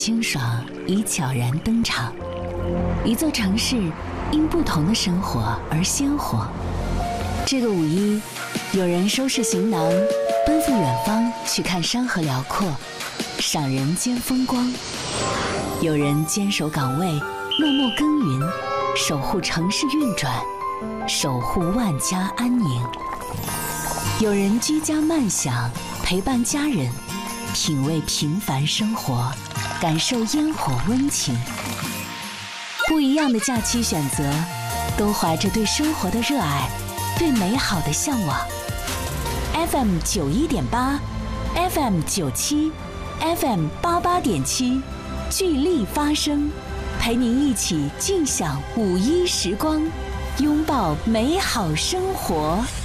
清爽已悄然登场，一座城市因不同的生活而鲜活。这个五一，有人收拾行囊，奔赴远方去看山河辽阔，赏人间风光；有人坚守岗位，默默耕耘，守护城市运转，守护万家安宁；有人居家慢享，陪伴家人，品味平凡生活，感受烟火温情。不一样的假期选择，都怀着对生活的热爱，对美好的向往。FM 91.8 FM 97 FM 88.7，聚力发声，陪您一起尽享五一时光，拥抱美好生活。